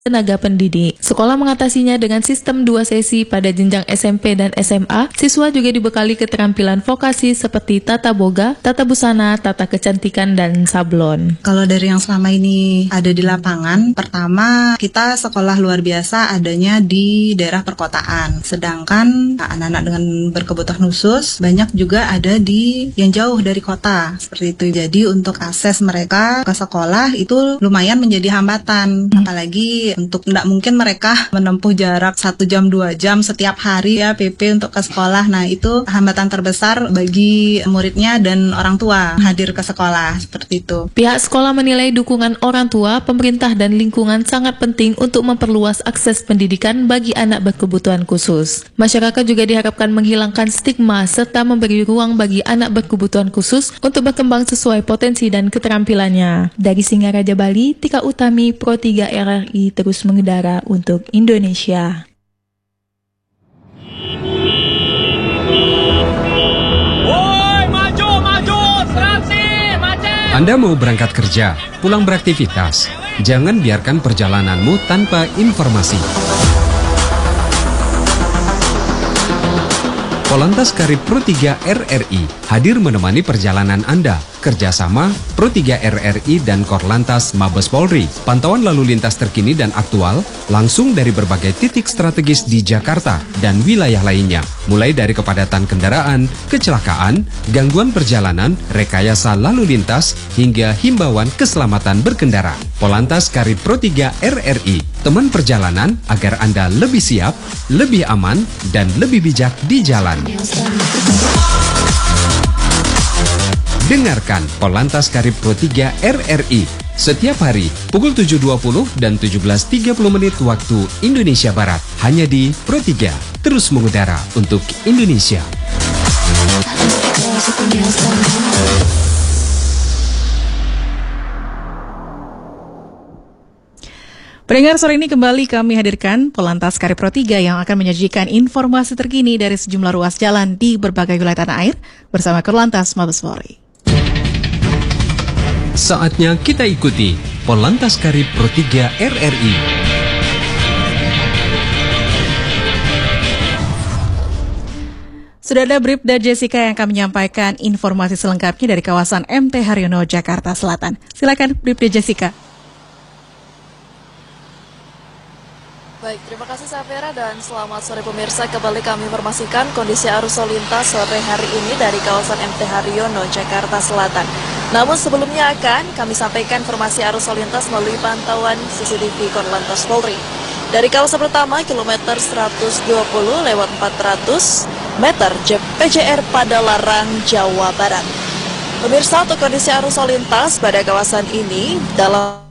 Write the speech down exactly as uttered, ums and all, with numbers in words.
tenaga pendidik. Sekolah mengatasinya dengan sistem dua sesi pada jenjang S M P dan S M A. Siswa juga dibekali keterampilan vokasi seperti tata boga, tata busana, tata kecantikan, dan sablon. Kalau dari yang selama ini ada di lapangan, pertama kita sekolah luar biasa adanya di daerah perkotaan. Sedangkan anak-anak dengan berkebutuhan khusus banyak juga ada di yang jauh dari kota. Seperti itu. Jadi untuk akses mereka ke sekolah itu lumayan menjadi hambatan. Apalagi untuk tidak mungkin mereka menempuh jarak satu jam dua jam setiap hari ya P P untuk ke sekolah. Nah itu hambatan terbesar bagi muridnya dan orang tua hadir ke sekolah seperti itu. Pihak sekolah menilai dukungan orang tua, pemerintah dan lingkungan sangat penting untuk memperluas akses pendidikan bagi anak berkebutuhan khusus. Masyarakat juga diharapkan menghilangkan stigma serta memberi ruang bagi anak berkebutuhan khusus untuk berkembang sesuai potensi dan keterampilannya. Dari Singaraja Bali, Tika Utami, Pro tiga R R I terus mengudara untuk Indonesia. Woi, maju, maju, traksi, macet. Anda mau berangkat kerja, pulang beraktivitas, jangan biarkan perjalananmu tanpa informasi. Polantas Karib Pro tiga R R I hadir menemani perjalanan Anda. Kerjasama Pro tiga R R I dan Korlantas Mabes Polri. Pantauan lalu lintas terkini dan aktual langsung dari berbagai titik strategis di Jakarta dan wilayah lainnya. Mulai dari kepadatan kendaraan, kecelakaan, gangguan perjalanan, rekayasa lalu lintas, hingga himbauan keselamatan berkendara. Polantas Karib Pro tiga R R I, teman perjalanan agar Anda lebih siap, lebih aman, dan lebih bijak di jalan. Dengarkan Polantas Karib Pro tiga R R I setiap hari pukul tujuh dua puluh dan tujuh belas tiga puluh menit waktu Indonesia Barat. Hanya di Pro tiga, terus mengudara untuk Indonesia. Pendengar, sore ini kembali kami hadirkan Polantas Karib Pro tiga yang akan menyajikan informasi terkini dari sejumlah ruas jalan di berbagai wilayah tanah air bersama Korlantas Mabes Polri. Saatnya kita ikuti Polantas Karib Pro tiga R R I. Sudah ada Bribda Jessica yang akan menyampaikan informasi selengkapnya dari kawasan M T Haryono, Jakarta Selatan. Silakan Bribda Jessica. Baik, terima kasih Safira dan selamat sore pemirsa. Kembali kami informasikan kondisi arus lalu lintas sore hari ini dari kawasan M T Haryono, Jakarta Selatan. Namun sebelumnya akan kami sampaikan informasi arus lalu lintas melalui pantauan C C T V Korlantas Polri. Dari kawasan pertama, kilometer seratus dua puluh lewat empat ratus meter, P J R Padalarang, Jawa Barat. Pemirsa, untuk kondisi arus lalu lintas pada kawasan ini dalam